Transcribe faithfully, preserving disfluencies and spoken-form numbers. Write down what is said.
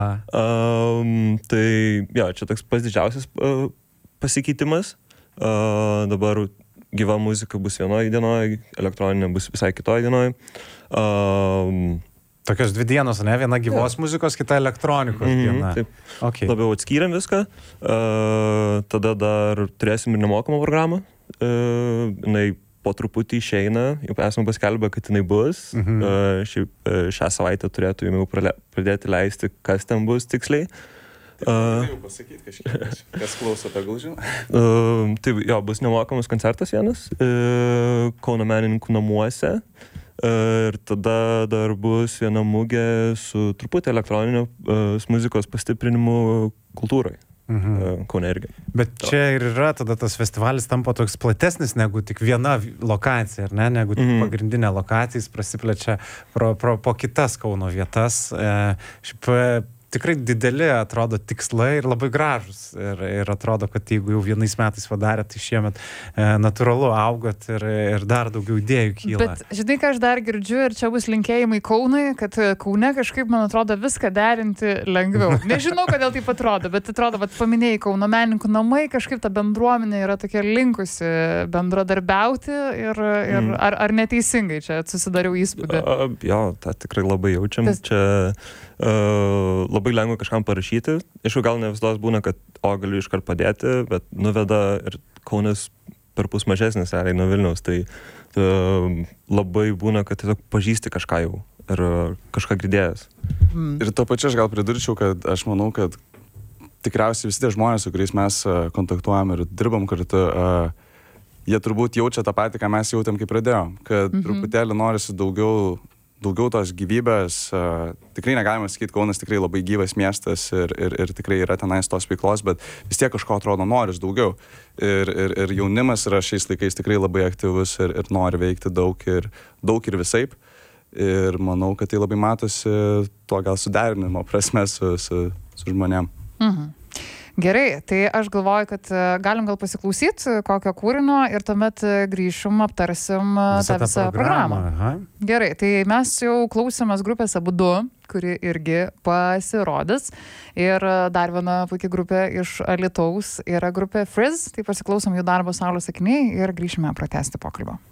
Um, tai jo, čia toks pats didžiausias uh, pasikeitimas. Uh, dabar gyva muzika bus vienoje dienoje, elektroninė bus visai kitoje dienoje. Um, Tokios dvi dienos, ne? Viena gyvos ja. muzikos, kita elektronikos mm-hmm, diena. Taip. Okay. Labiau atskyrėm viską. Uh, tada dar turėsim ir nemokamą programą. Uh, jinai po truputį išeina, jau esame paskelbę, kad jinai bus. Mhm. Uh, ši, uh, šią savaitę turėtų jau pradėti leisti, kas ten bus tiksliai. Uh, jau pasakyti kažkiek, kas klauso, tegul žino. Uh, tai jo, bus nemokamas koncertas vienas uh, Kauno menininkų namuose. Uh, ir tada dar bus viena mugė su truputį elektroninio uh, muzikos pastiprinimu kultūrai. Mhm. Kaune irgi. Bet čia ir yra, tada tas festivalis tampa toks platesnis negu tik viena lokacija, ar ne? Negu tik mhm. pagrindinė lokacija, jis prasiplečia pro, pro, po kitas Kauno vietas. E, šiaip, tikrai dideli atrodo tikslai ir labai gražus. Ir, ir atrodo, kad jeigu jau vienais metais padarė, tai šiemet e, natūralu augot ir, ir dar daugiau idėjų kyla. Bet žinai, ką aš dar girdžiu, ir čia bus linkėjimai Kaunui, kad Kaune kažkaip, man atrodo, viską derinti lengviau. Nežinau, kodėl taip atrodo, bet atrodo, vat paminėjai Kauno menininkų namai, kažkaip ta bendruomenė yra tokia linkusi bendradarbiauti ir, ir mm. ar, ar neteisingai čia susidariau įspūdį? Uh, jo, tą tikrai labai jaučiam. Tas... Čia uh, labai lengva kažkam parašyti. Aišku, gal ne visos būna, kad o galiu iškart padėti, bet nuveda ir Kaunas perpus mažesnis realiai nuo Vilniaus. Tai uh, labai būna, kad tiesiog pažįsti kažką jau ir uh, kažką girdėjęs. Mm. Ir to pačiu aš gal pridurčiau, kad aš manau, kad tikriausiai visi tie žmonės, su kuriais mes uh, kontaktuojam ir dirbam kartu, uh, jie turbūt jaučia tą patį, ką mes jautėm, kai pradėjom. Kad mm-hmm. truputėlį norisi daugiau daugiau tos gyvybės, uh, tikrai negalima sakyti, Kaunas tikrai labai gyvas miestas ir, ir, ir tikrai yra tenais tos veiklos, bet vis tiek kažko atrodo noris daugiau. Ir, ir, ir jaunimas yra šiais laikais tikrai labai aktyvus ir, ir nori veikti daug ir, daug ir visaip. Ir manau, kad tai labai matosi tuo gal suderinimo prasme su, su, su žmonėm. Mhm. Gerai, tai aš galvoju, kad galim gal pasiklausyti kokio kūrinio ir tuomet grįšim, aptarsim visą tą visą programą. programą. Gerai, tai mes jau klausėmės grupės Abudu, kuri irgi pasirodys. Ir dar viena puikia grupė iš Alytaus yra grupė Frizz. Tai pasiklausom jų darbo Saulės akiniai ir grįšime pratęsti pokalbio.